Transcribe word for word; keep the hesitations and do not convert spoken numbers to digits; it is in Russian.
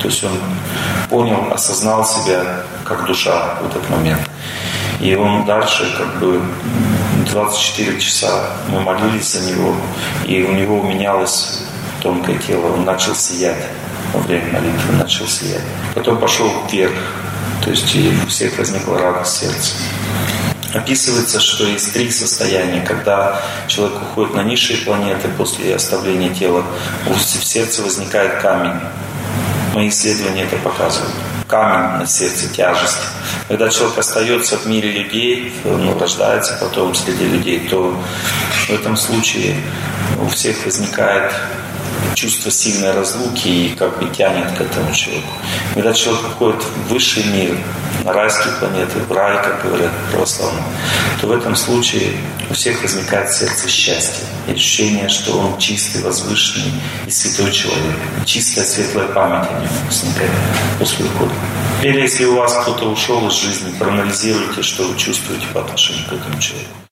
То есть он понял, осознал себя как душа в этот момент. И он дальше как бы двадцать четыре часа мы молились за него, и у него менялось тонкое тело, он начал сиять во время молитвы, начал сиять. Потом пошел вверх, то есть и у всех возникла радость сердца. Описывается, что есть три состояния. Когда человек уходит на низшие планеты после оставления тела, в сердце возникает камень. Мои исследования это показывают. Камень на сердце, тяжесть. Когда человек остается в мире людей, ну, рождается потом среди людей, то в этом случае у всех возникает чувство сильной разлуки и как бы тянет к этому человеку. Когда человек уходит в высший мир, на райские планеты, в рай, как говорят православные, то в этом случае у всех возникает в сердце счастье и ощущение, что он чистый, возвышенный и святой человек. Чистая, светлая память о нем возникает после ухода. Теперь, если у вас кто-то ушел из жизни, проанализируйте, что вы чувствуете по отношению к этому человеку.